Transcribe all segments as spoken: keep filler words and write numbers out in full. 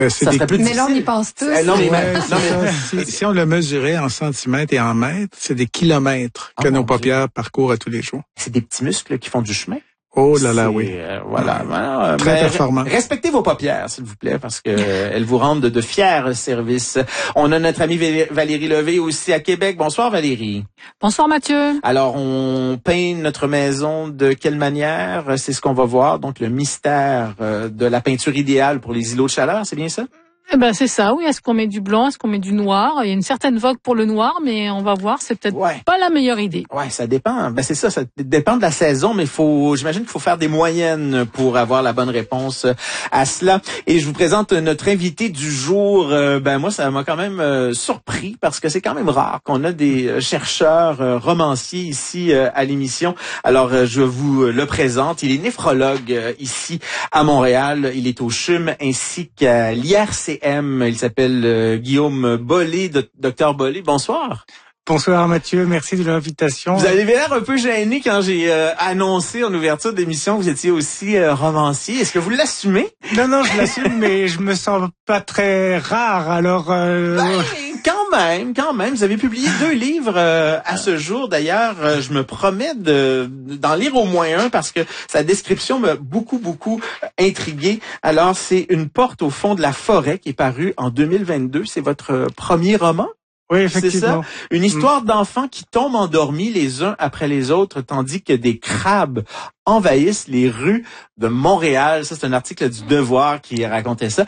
Ben, c'est ça des... serait plus Mais difficile. là, on y pense tous. Eh, non, mais, Ouais, non, c'est mais ça. Si, si on le mesurait en centimètres et en mètres, c'est des kilomètres que Oh, nos mon Dieu. paupières parcourent à tous les jours. c'est des petits muscles qui font du chemin. Oh là là, C'est, oui. euh, voilà. Ouais. voilà. Très Mais performant. Respectez vos paupières, s'il vous plaît, parce que euh, elles vous rendent de, de fiers services. On a notre amie Val- Valérie Levé aussi à Québec. Bonsoir Valérie. Bonsoir Mathieu. Alors, on peint notre maison de quelle manière? C'est ce qu'on va voir. Donc, le mystère euh, de la peinture idéale pour les îlots de chaleur, c'est bien ça? Eh ben c'est ça, oui. Est-ce qu'on met du blanc, est-ce qu'on met du noir? Il y a une certaine vogue pour le noir, mais on va voir, c'est peut-être Ouais. pas la meilleure idée. Ouais, ça dépend. Ben c'est ça, ça dépend de la saison, mais faut, j'imagine qu'il faut faire des moyennes pour avoir la bonne réponse à cela. Et je vous présente notre invité du jour. Euh, ben moi, ça m'a quand même euh, surpris parce que c'est quand même rare qu'on a des euh, chercheurs euh, romanciers ici euh, à l'émission. Alors euh, je vous le présente. Il est néphrologue euh, ici à Montréal. Il est au C H U M ainsi qu'à l'I R C M. Il s'appelle euh, Guillaume Bollé, do- docteur Bollé. Bonsoir. Bonsoir Mathieu, merci de l'invitation. Vous avez l'air un peu gêné quand j'ai euh, annoncé en ouverture d'émission que vous étiez aussi euh, romancier. Est-ce que vous l'assumez? Non, non, je l'assume, mais je me sens pas très rare, alors... Euh... Ben, quand même, quand même. Vous avez publié deux livres euh, à ce jour. D'ailleurs, euh, je me promets de d'en lire au moins un parce que sa description m'a beaucoup, beaucoup intrigué. Alors, c'est Une porte au fond de la forêt qui est paru en deux mille vingt-deux. C'est votre premier roman? Oui, C'est effectivement. ça? Une histoire d'enfants qui tombent endormis les uns après les autres, tandis que des crabes envahissent les rues de Montréal. Ça, c'est un article du Devoir qui racontait ça.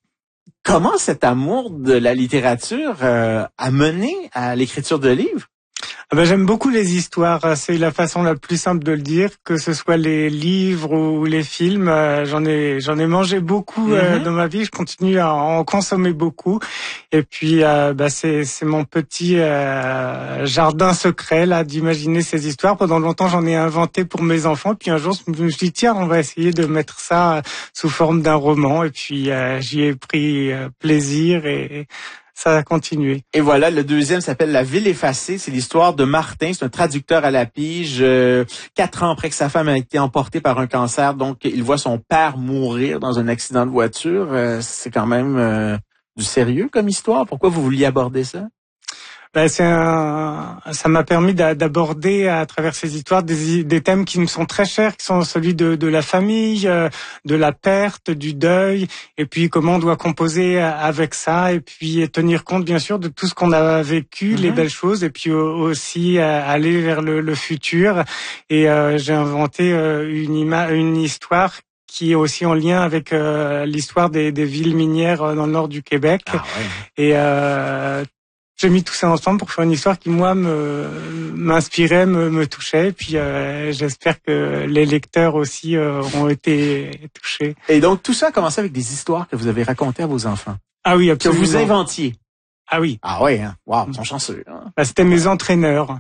Comment cet amour de la littérature euh, a mené à l'écriture de livres? Ah ben, j'aime beaucoup les histoires, c'est la façon la plus simple de le dire, que ce soit les livres ou les films. Euh, j'en ai j'en ai mangé beaucoup euh, Mm-hmm. dans ma vie, je continue à en consommer beaucoup. Et puis euh, bah, c'est c'est mon petit euh, jardin secret là d'imaginer ces histoires. Pendant longtemps, j'en ai inventé pour mes enfants. Puis un jour, je me suis dit tiens, on va essayer de mettre ça sous forme d'un roman. Et puis euh, j'y ai pris euh, plaisir et ça a continué. Et voilà, le deuxième s'appelle La ville effacée. C'est l'histoire de Martin. C'est un traducteur à la pige. Euh, quatre ans après que sa femme a été emportée par un cancer, donc il voit son père mourir dans un accident de voiture. Euh, c'est quand même euh, du sérieux comme histoire. Pourquoi vous vouliez aborder ça? Ben, c'est un, ça m'a permis d'a- d'aborder à travers ces histoires des, des thèmes qui me sont très chers, qui sont celui de, de la famille, euh, de la perte, du deuil, et puis comment on doit composer avec ça, et puis tenir compte bien sûr de tout ce qu'on a vécu, Mm-hmm. les belles choses, et puis aussi euh, aller vers le, le futur. Et euh, j'ai inventé euh, une, ima- une histoire qui est aussi en lien avec euh, l'histoire des, des villes minières euh, dans le nord du Québec. Ah ouais. Et euh, j'ai mis tout ça ensemble pour faire une histoire qui, moi, me m'inspirait, me, me touchait. Et puis, euh, j'espère que les lecteurs aussi euh, ont été touchés. Et donc, tout ça a commencé avec des histoires que vous avez racontées à vos enfants. Ah oui, Que absolument. vous inventiez. Ah oui, Ah ouais, hein? Wow, ils sont chanceux. Hein? bah, c'était mes entraîneurs.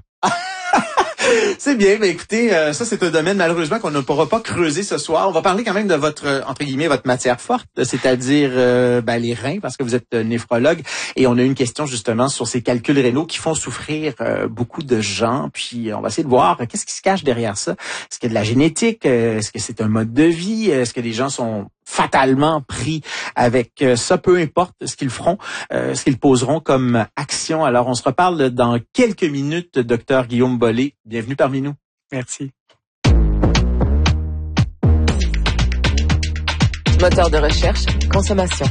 C'est bien, mais écoutez, euh, ça c'est un domaine malheureusement qu'on ne pourra pas creuser ce soir. On va parler quand même de votre, euh, entre guillemets, votre matière forte, c'est-à-dire euh, ben, les reins, parce que vous êtes euh, néphrologue. Et on a une question justement sur ces calculs rénaux qui font souffrir euh, beaucoup de gens. Puis on va essayer de voir euh, qu'est-ce qui se cache derrière ça. Est-ce qu'il y a de la génétique? Euh, Est-ce que c'est un mode de vie? Est-ce que les gens sont fatalement pris avec euh, ça, peu importe ce qu'ils feront, euh, ce qu'ils poseront comme action. Alors, on se reparle dans quelques minutes, docteur Guillaume Bollé. Bienvenue parmi nous. Merci. Moteur de recherche, consommation.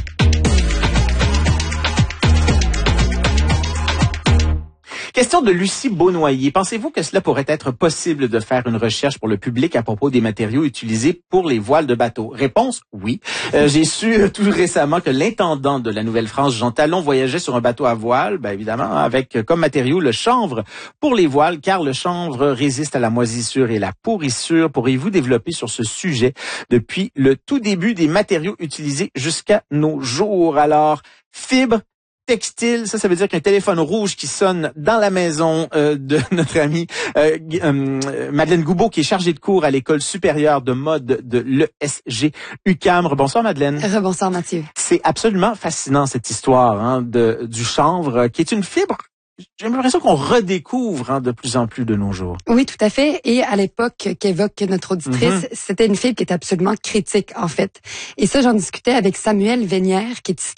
Question de Lucie Beaunoyer. Pensez-vous que cela pourrait être possible de faire une recherche pour le public à propos des matériaux utilisés pour les voiles de bateau? Réponse, oui. Euh, j'ai su euh, tout récemment que l'intendant de la Nouvelle-France, Jean Talon, voyageait sur un bateau à voile, ben évidemment, avec euh, comme matériau le chanvre pour les voiles, car le chanvre résiste à la moisissure et la pourrissure. Pourriez-vous développer sur ce sujet depuis le tout début des matériaux utilisés jusqu'à nos jours? Alors, fibre, textile, ça, ça veut dire qu'un téléphone rouge qui sonne dans la maison euh, de notre amie euh, euh, Madeleine Goubeau, qui est chargée de cours à l'École supérieure de mode de l'E S G U Q A M. Bonsoir Madeleine. Rebonsoir Mathieu. C'est absolument fascinant cette histoire hein, de du chanvre, qui est une fibre. J'ai l'impression qu'on redécouvre hein, de plus en plus de nos jours. Oui, tout à fait. Et à l'époque qu'évoque notre auditrice, Mm-hmm. c'était une fibre qui était absolument critique, en fait. Et ça, j'en discutais avec Samuel Vénière, qui est